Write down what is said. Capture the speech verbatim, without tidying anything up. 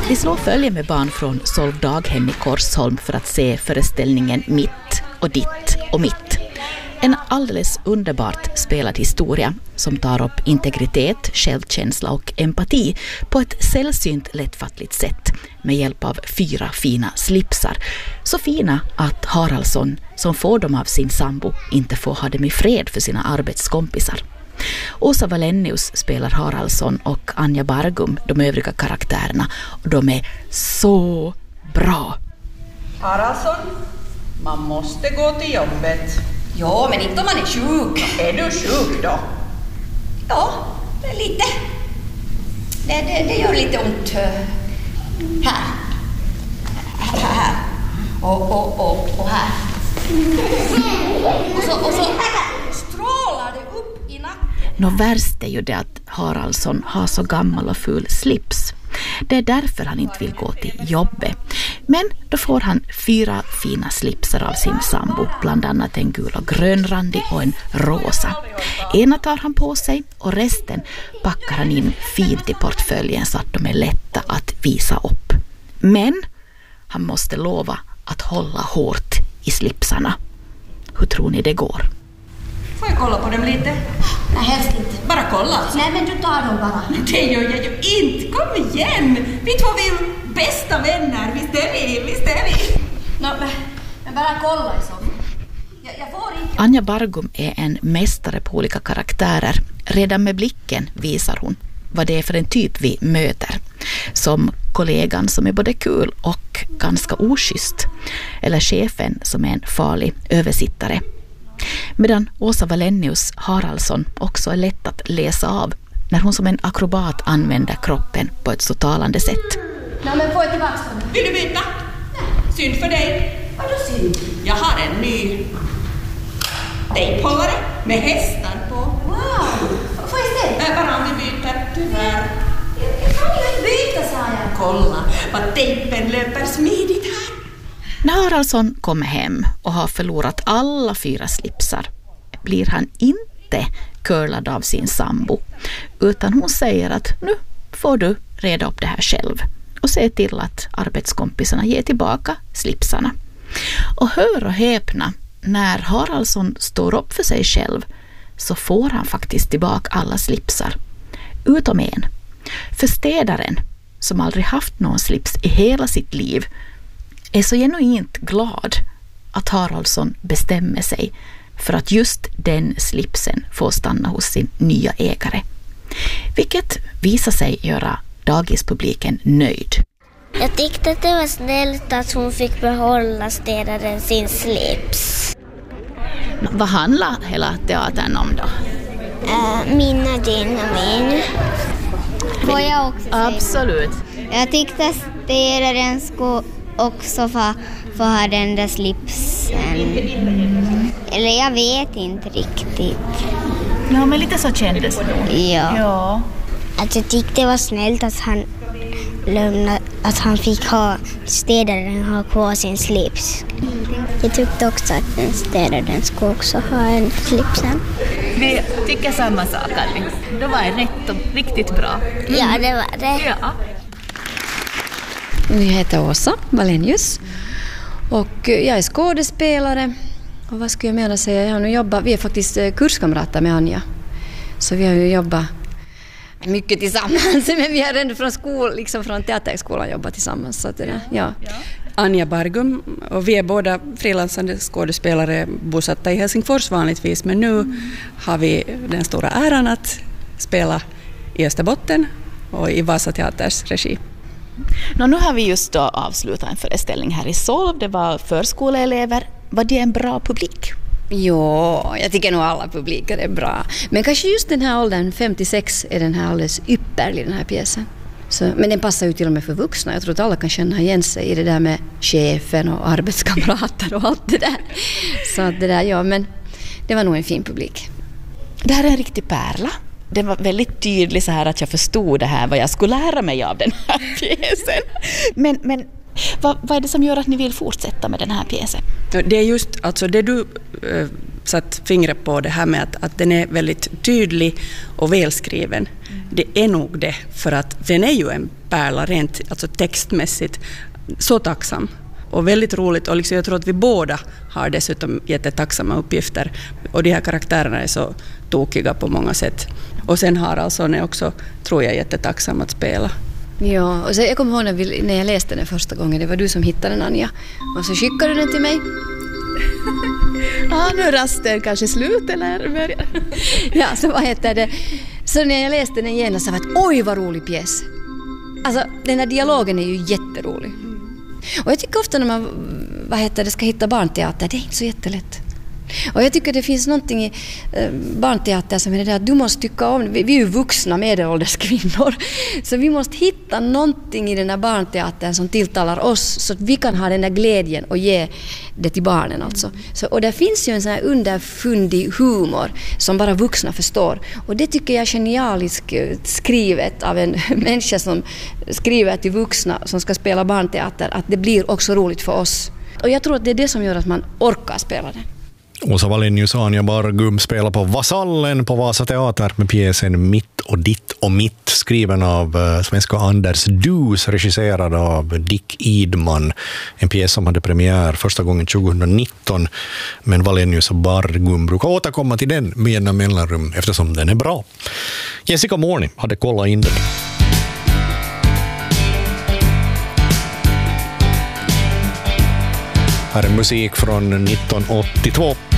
Vi slår följe med barn från Solv daghem i Korsholm för att se föreställningen Mitt och ditt och mitt. En alldeles underbart spelad historia som tar upp integritet, självkänsla och empati på ett sällsynt lättfattligt sätt med hjälp av fyra fina slipsar. Så fina att Haraldsson, som får dem av sin sambo, inte får ha dem i fred för sina arbetskompisar. Åsa Wallenius spelar Haraldsson och Anja Bargum, de övriga karaktärerna, och de är så bra. Haraldsson, man måste gå till jobbet. Ja, men inte om man är sjuk. Är du sjuk då? Ja, lite. Det, det, det gör lite ont. Här. Här, här. Och, och, och, och här. Och så, och så strålar det upp i nacken. Nå värst är ju det att Haraldsson har så gammal och ful slips. Det är därför han inte vill gå till jobbet. Men då får han fyra fina slipsar av sin sambo, bland annat en gul och grönrandig och en rosa. Ena tar han på sig och resten packar han in fint i portföljen så att de är lätta att visa upp. Men han måste lova att hålla hårt i slipsarna. Hur tror ni det går? Får jag kolla på dem lite? Nej, helst inte. Bara kolla alltså. Nej, men du tar dem bara. Det gör jag ju inte. Kom igen. Vi två är ju bästa vänner. Visst är vi? Visst är vi? No, men, men bara kolla i så. Jag, jag får inte... Anja Bargum är en mästare på olika karaktärer. Redan med blicken visar hon vad det är för en typ vi möter. Som kollegan som är både kul och ganska oschysst. Eller chefen som är en farlig översittare. Medan Åsa Wallenius Haraldsson också är lätt att läsa av när hon som en akrobat använder kroppen på ett så talande sätt. Nej, men får jag tillbaka dem? Vill du veta? Nej. Synd för dig. Vadå synd? Jag har en ny tejphållare med hästar på. Wow! Får jag se? Äh, bara om vi byter, tyvärr. Jag, jag kan ju inte byta, sa jag. Kolla vad tejpen löper smidigt här. När Haraldsson kommer hem och har förlorat alla fyra slipsar blir han inte curlad av sin sambo, utan hon säger att nu får du reda upp det här själv och se till att arbetskompisarna ger tillbaka slipsarna. Och hör och häpna, när Haraldsson står upp för sig själv så får han faktiskt tillbaka alla slipsar, utom en. För städaren, som aldrig haft någon slips i hela sitt liv, är så genuint glad att Haraldsson bestämmer sig för att just den slipsen får stanna hos sin nya ägare. Vilket visar sig göra dagispubliken nöjd. Jag tyckte att det var snällt att hon fick behålla städaren sin slips. Vad handlar hela teatern om då? Äh, minna din och min. Får jag också säga? Absolut. Jag tyckte att städaren skulle också få, få ha den där slipsen. Eller jag vet inte riktigt. Ja, men lite så kändes det. Ja. Ja. Att jag tyckte det var snällt att han lämnade, att han fick ha städaren ha kvar sin slips. Jag tyckte också att den städaren skulle också ha en slipsen. Vi tycker samma sak, Alli. Det var rätt och riktigt bra. Mm. Ja, det var det. Ja. Jag heter Åsa Wallenius och jag är skådespelare. Och vad ska jag mena säga? Jag har nu jobbat, vi är faktiskt kurskamrater med Anja. Så vi har ju jobbat mycket tillsammans, men vi har ändå från skol, liksom från teaterskolan jobbat tillsammans. Så att det, ja. Anja Bargum, och vi är båda frilansande skådespelare bosatta i Helsingfors vanligtvis, men nu mm. har vi den stora äran att spela i Österbotten och i Vasa Teaters regi. Nå, nu har vi just då avslutat en föreställning här i Solv. Det var förskoleelever. Var det en bra publik? Ja, jag tycker nog alla publiker är bra. Men kanske just den här åldern, femtiosex, är den här alldeles ypperlig, den här pjäsen. Så, men den passar ju till och med för vuxna. Jag tror att alla kan känna igen sig i det där med chefen och arbetskamrater och allt det där. Så att det där, ja, men det var nog en fin publik. Det här är en riktig pärla. Det var väldigt tydlig så här att jag förstod det här, vad jag skulle lära mig av den här pjäsen. Men, men vad, vad är det som gör att ni vill fortsätta med den här pjäsen? Det är just alltså det du äh, satt fingret på det här med att, att den är väldigt tydlig och välskriven. Mm. Det är nog det, för att den är ju en pärla rent alltså textmässigt, så tacksam. Och väldigt roligt, och liksom jag tror att vi båda har dessutom jättetacksamma uppgifter. Och de här karaktärerna är så tokiga på många sätt. Och sen har alltså ni också, tror jag, jättetacksam att spela. Ja, och så jag kommer ihåg när, vi, när jag läste den första gången, det var du som hittade den, Anja. Och så skickade du den till mig. Ja, ah, nu är rasten kanske slut eller börjar. Ja, så vad heter det? Så när jag läste den igen så var det oj vad rolig pjäs. Alltså den här dialogen är ju jätterolig. Och jag tycker ofta när man vad heter det, ska hitta barnteater, det är inte så jättelätt. Och jag tycker det finns någonting i eh, barnteater som är det där att du måste tycka om, vi, vi är ju vuxna medelålders kvinnor, så vi måste hitta någonting i den här barnteatern som tilltalar oss så att vi kan ha den där glädjen och ge det till barnen alltså. Så, och det finns ju en sån här underfundig humor som bara vuxna förstår. Och det tycker jag är genialiskt skrivet av en människa som skriver till vuxna som ska spela barnteater, att det blir också roligt för oss. Och jag tror att det är det som gör att man orkar spela det. Åsa Wallenius och Anja Bargum spelar på Vasallen på Vasa Teater med pjäsen Mitt och ditt och mitt, skriven av uh, svenska Anders Dus, regisserad av Dick Idman. En pjäs som hade premiär första gången tjugonitton, men Wallenius och Bargum brukar återkomma till den med en mellanrum eftersom den är bra. Jessica Morning hade kollat in den. Här är musik från nittonhundraåttiotvå.